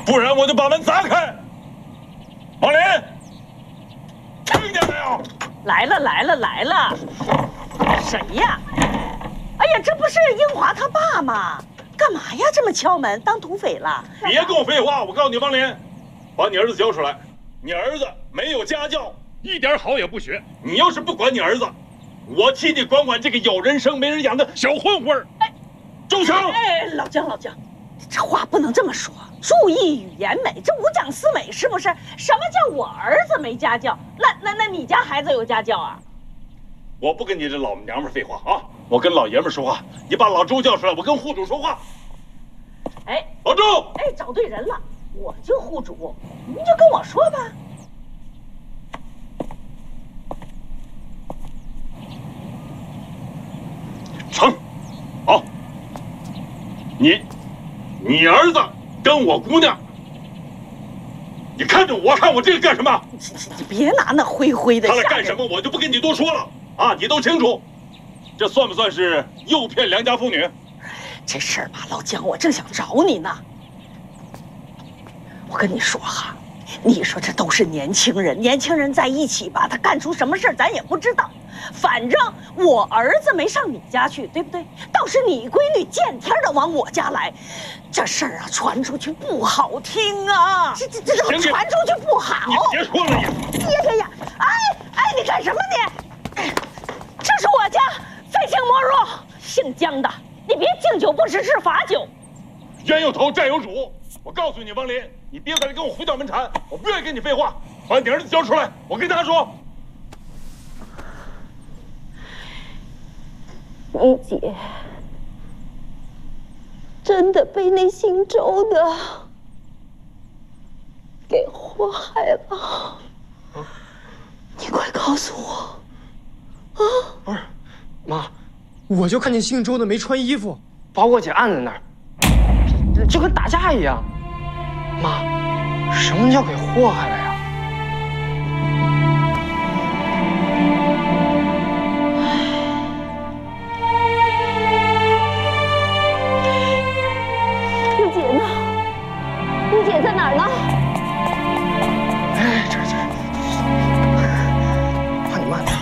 不然我就把门砸开。王林，听见没有？ 来了！谁呀？哎呀，这不是英华他爸吗？干嘛呀？这么敲门，当土匪了？ 别跟我废话！我告诉你，王林，把你儿子交出来。你儿子没有家教，一点好也不学。你要是不管你儿子，我替你管管这个有人生没人养的小混混。哎，住手！ 哎，老姜，这话不能这么说，注意语言美，这五讲四美是不是？什么叫我儿子没家教？那你家孩子有家教啊？ 我不跟你这老娘们废话啊！我跟老爷们说话，你把老周叫出来，我跟户主说话。 哎， 老周， 哎，找对人了，我就户主，您就跟我说吧。 成，好。你儿子跟我姑娘，你看着我，看我这个干什么？ 你别拿那灰的。 他俩干什么，我就不跟你多说了啊！你都清楚，这算不算是诱骗良家妇女？ 这事儿吧，老姜，我正想找你呢。我跟你说哈，你说这都是年轻人在一起吧，他干出什么事儿咱也不知道。反正我儿子没上你家去，对不对？倒是你闺女见天的往我家来，这事儿啊传出去不好听啊！这传出去不好。 你别说了你。 呀！哎，你干什么你？这是我家，非敬莫入。姓姜的，你别敬酒不吃吃罚酒。 冤有头债有主。我告诉你，王林，你别在这跟我胡搅蛮缠，我不愿意跟你废话。把你儿子交出来，我跟他说。 你姐真的被那姓周的给祸害了，你快告诉我！啊！ 不是，妈，我就看见姓周的没穿衣服，把我姐按在那儿，就跟打架一样。妈，什么叫给祸害了呀？ 你姐在哪儿呢？ 哎，这，怕你慢点。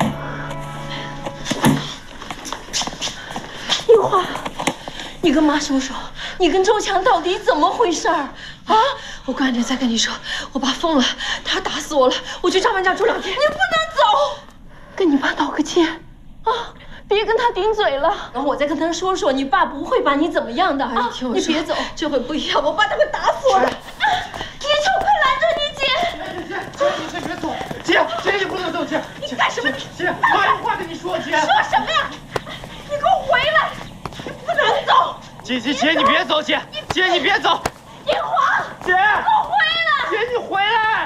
英华，你跟妈说说，你跟周强到底怎么回事儿啊？我赶紧再跟你说，我爸疯了，他打死我了，我去丈母家住2天。你不能走，跟你爸道个歉啊！别跟他顶嘴了，然后我再跟他说说，你爸不会把你怎么样的啊！你听我说，你别走，这回不一样，我爸他会打死我的！你就快拦着你姐！ 姐，你先别走，姐你不能走，姐， 你干什么？ 姐，妈有话跟你说，姐。 说什么呀？你给我回来！你不能走！ 姐你别走，姐你别走！ 英华， 姐， 给我回来！ 姐你回来！